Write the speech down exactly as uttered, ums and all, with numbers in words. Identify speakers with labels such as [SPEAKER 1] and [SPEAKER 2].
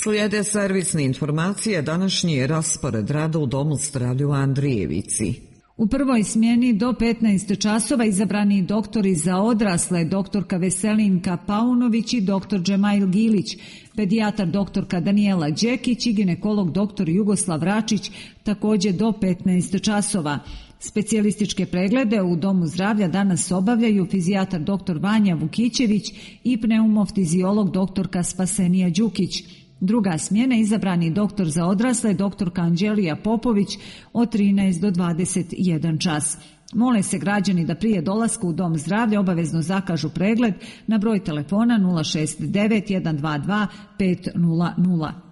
[SPEAKER 1] Slijede servisne informacije, današnji je raspored rada u Domu zdravlja u Andrijevici.
[SPEAKER 2] U prvoj smjeni do petnaest časova izabrani doktori za odrasle, doktorka Veselinka Paunović i doktor Džemail Gilić, pedijatar doktorka Danijela Đekić i ginekolog doktor Jugoslav Račić, također do petnaest časova. Specijalističke preglede u Domu zdravlja danas obavljaju fizijatar doktor Vanja Vukićević i pneumoftiziolog doktorka Spasenija Đukić. Druga smjena izabrani doktor za odrasle, doktorka Anđelija Popović od trinaest do dvadeset jedan čas. Mole se građani da prije dolaska u Dom zdravlja obavezno zakažu pregled na broj telefona nula šest devet jedan dva dva pet nula nula.